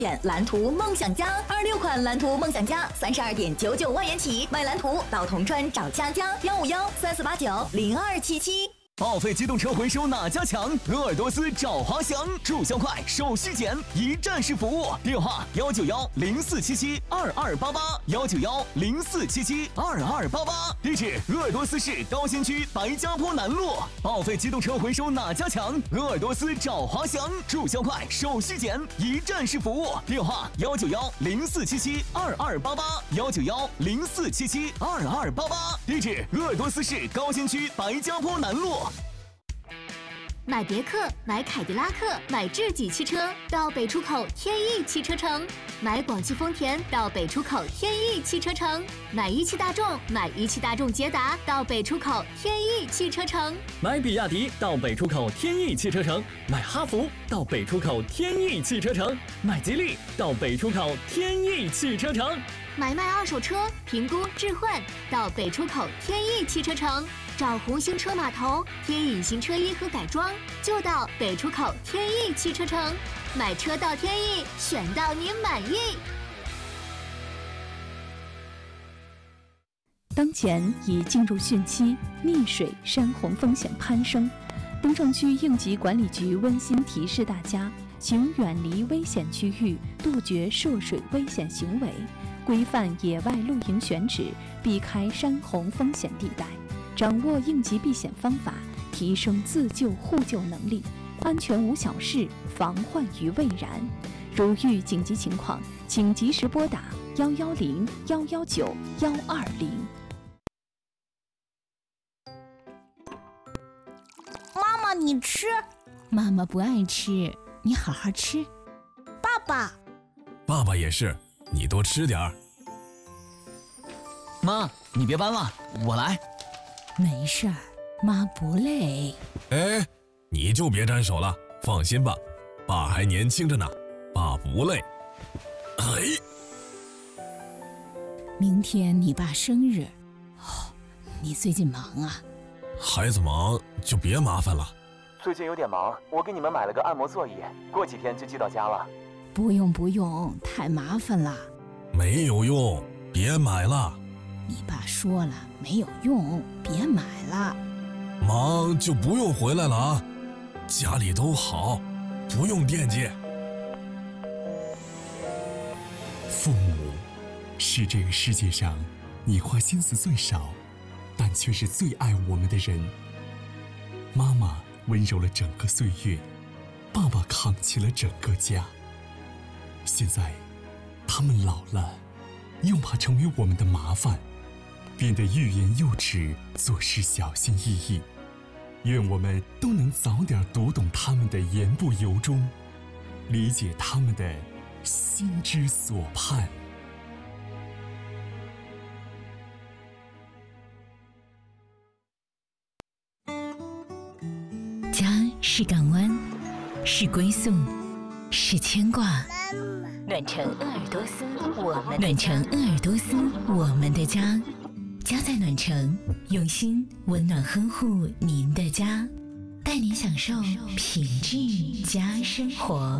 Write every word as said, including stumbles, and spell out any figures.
选蓝图梦想家，二六款蓝图梦想家三十二点九九万元起，买蓝图到铜川找佳佳，幺五幺三四八九零二七七。 报废机动车回收哪家强？鄂尔多斯找华翔，注销快，手续简，一站式服务。电话：幺九幺零四七七二二八八，幺九幺零四七七二二八八。地址：鄂尔多斯市高新区白家坡南路。报废机动车回收哪家强？鄂尔多斯找华翔，注销快，手续简，一站式服务。电话：幺九幺零四七七二二八八，幺九幺零四七七二二八八。地址：鄂尔多斯市高新区白家坡南路。 买别克、买凯迪拉克、买智己汽车到北出口天翼汽车城；买广汽丰田到北出口天翼汽车城；买一汽大众、买一汽大众捷达到北出口天翼汽车城； 买比亚迪到北出口天翼汽车城；买哈弗到北出口天翼汽车城；买吉利到北出口天翼汽车城； 买卖二手车、评估置换到北出口天翼汽车城。找红星车码头贴隐形车衣和改装，就到北出口天翼汽车城。买车到天翼，选到您满意。 当前已进入汛期，溺水、山洪风险攀升。东城区应急管理局温馨提示大家，请远离危险区域，杜绝涉水危险行为，规范野外露营选址，避开山洪风险地带。掌握应急避险方法，提升自救互救能力，安全无小事，防患于未然。如遇紧急情况，请及时拨打幺幺零幺幺九幺二零。 妈妈，你吃？ 妈妈不爱吃，你好好吃。 爸爸， 爸爸也是，你多吃点儿。 妈，你别搬了，我来。 没事儿，妈不累。 哎，你就别沾手了，放心吧，爸还年轻着呢，爸不累。哎， 明天你爸生日，哦，你最近忙啊？ 孩子忙就别麻烦了。 最近有点忙，我给你们买了个按摩座椅，过几天就寄到家了。 不用不用，太麻烦了。 没有用，别买了。 你爸说了，没有用，别买了。 忙就不用回来了啊，家里都好，不用惦记。 父母是这个世界上你花心思最少，但却是最爱我们的人。妈妈温柔了整个岁月，爸爸扛起了整个家。现在，他们老了，又怕成为我们的麻烦，变得欲言又止，做事小心翼翼。愿我们都能早点读懂他们的言不由衷，理解他们的心之所盼。 家是港湾，是归宿，是牵挂。暖城鄂尔多斯，我们暖城鄂尔多斯，我们的家。家在暖城，用心温暖呵护您的家，带您享受品质家生活。